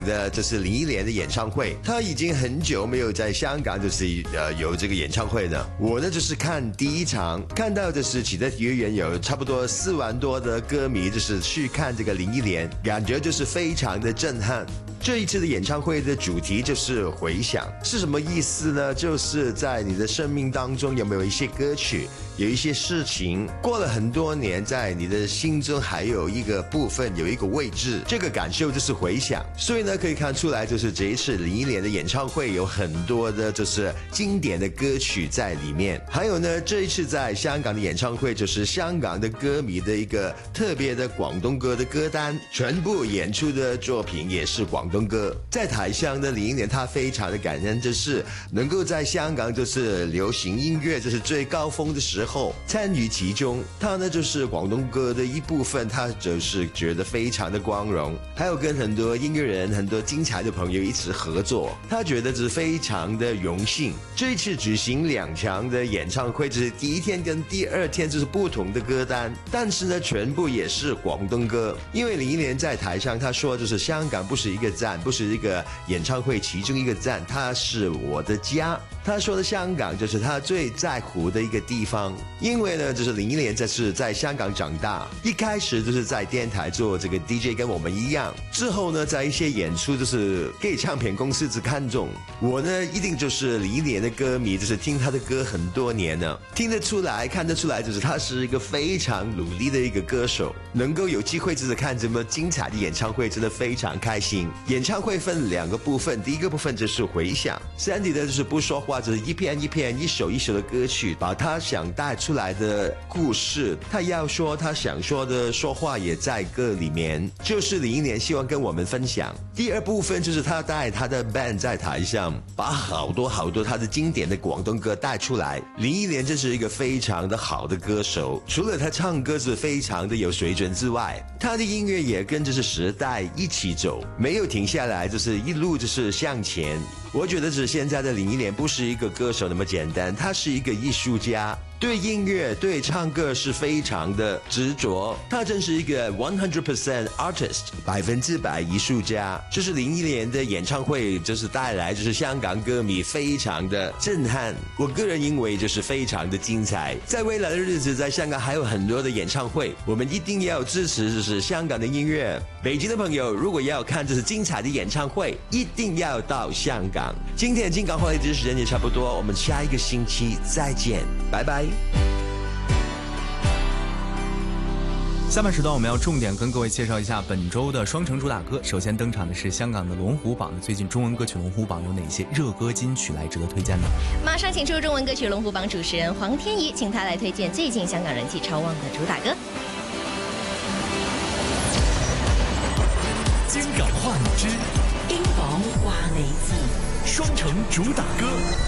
的就是林忆蓮的演唱會，他已經很久沒有在香港就是有這個演唱會了。我呢就是看第一場，看到就是啟德體育園有差不多4萬多的歌迷，就是去看這個林憶蓮，感覺就是非常的震撼。這一次的演唱會的主題就是回想，是什麼意思呢？就是在你的生命當中有沒有一些歌曲，有一些事情過了很多年，在你的心中還有一個部分，有一個位置，這個感受就是回想。所以呢可以看出來，就是這一次林憶蓮的演唱會有很多的就是經典的歌曲在裡面。還有呢這一次在香港的演唱會，就是香港的歌迷的一個特別的廣東歌的歌單，全部演出的作品也是廣東歌。在台上的林憶蓮她非常的感恩，就是能夠在香港就是流行音樂就是最高峰的時候參與其中。她呢就是廣東歌的一部分，她就是覺得非常的光榮，還有跟很多音樂人很多精彩的朋友一起合作，她覺得是非常的榮幸。這一次舉行2場的演唱會，就是第一天跟第二天就是不同的歌單，但是呢全部也是廣東歌。因為林憶蓮在台上她說，就是香港不是一個站，不是一個演唱會其中一個站，它是我的家。他說的香港就是他最在乎的一個地方，因為呢就是林憶蓮這是在香港長大，一開始就是在電台做這個 DJ 跟我們一樣，之後呢在一些演出就是給唱片公司只看中我呢，一定就是林憶蓮的歌迷，就是聽他的歌很多年了，聽得出來看得出來，就是他是一個非常努力的一個歌手，能夠有機會就是看這麼精彩的演唱會，真的非常開心。演唱會分2個部分，第一個部分就是回想，Sandy 的就是不說話，就是一片一片一首一首的歌曲，把他想帶出來的故事，他要說他想說的說話也在歌裡面，就是林憶蓮希望跟我們分享。第2部分就是他帶他的 band 在台上，把好多好多他的經典的廣東歌帶出來。林憶蓮真是一個非常的好的歌手，除了他唱歌是非常的有水準之外，他的音樂也跟着是時代一起走，沒有停下來，就是一路就是向前。我覺得是現在的林憶蓮不是一個歌手那麼簡單，他是一個藝術家，對音樂對唱歌是非常的執着，他真是一個100% artist， 100%藝術家。就是林憶蓮的演唱會就是帶來就是香港歌迷非常的震撼，我個人認為就是非常的精彩。在未來的日子在香港還有很多的演唱會，我們一定要支持就是香港的音樂。北京的朋友如果要看就是精彩的演唱會，一定要到香港。今天金港話題時間也差不多，我們下一個星期再見，拜拜。 下半時段我們要重點跟各位介紹一下本周的雙城主打歌。首先登場的是香港的龍虎榜，最近中文歌曲龍虎榜有哪些熱歌金曲來值得推薦呢？ 馬上請出中文歌曲龍虎榜主持人黃天怡，請他來推薦最近香港人氣超旺的主打歌。 金港話你知，英榜話你知，雙城主打歌。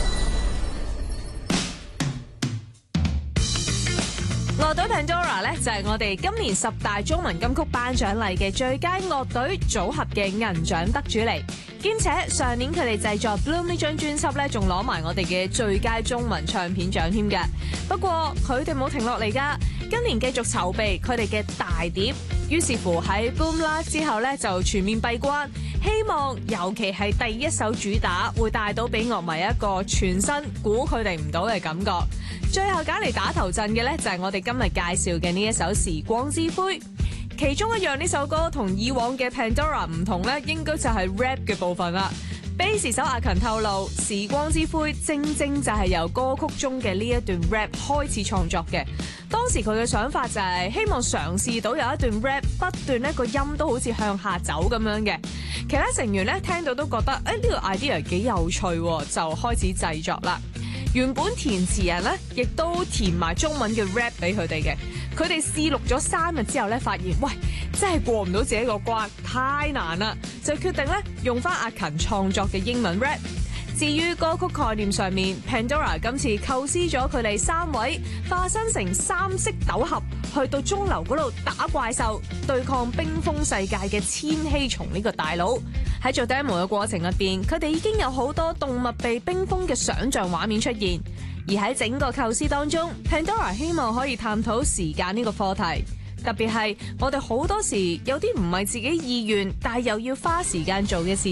樂隊 Pandora 咧就係我哋今年10大中文金曲頒獎禮嘅最佳樂隊組合嘅銀獎得主嚟，兼且上年佢哋製作 Bloom 呢張專輯咧，仲攞埋我哋嘅最佳中文唱片獎添嘅。不過佢哋冇停落嚟噶，今年繼續籌備佢哋嘅大碟，於是乎喺 Bloom 啦之後咧就全面閉關，希望尤其係第一首主打會帶到俾樂迷一個全新估佢哋唔到嘅感覺。最後揀嚟打頭陣嘅呢，就係我哋今日介紹嘅呢一首《時光之灰》，其中一樣呢首歌同以往嘅 Pandora 唔同呢，應該就係 rap 嘅部分啦。Bass 手阿勤透露，《時光之灰》正正就係由歌曲中嘅呢一段 rap 開始創作嘅。當時佢嘅想法就係希望嘗試到有一段 rap 不斷呢個音都好似向下走咁樣嘅。其他成員呢聽到都覺得呢個 idea 幾有趣，就開始製作啦。原本填詞人咧，亦都填埋中文嘅 rap 俾佢哋嘅。佢哋試錄咗3日之後咧，發現喂真係過唔到自己個關，太難啦，就決定咧用翻阿勤創作嘅英文 rap。至於歌曲概念上面 ，Pandora 今次構思咗佢哋3位化身成3色斗俠，去到鐘樓嗰度打怪獸，對抗冰封世界嘅千禧蟲呢個大佬。喺做 demo 嘅過程入邊，佢哋已經有好多動物被冰封嘅想像畫面出現。而喺整個構思當中 ，Pandora 希望可以探討時間呢個課題。 特別係我哋好多時有啲唔係自己意願，但係又要花時間做嘅事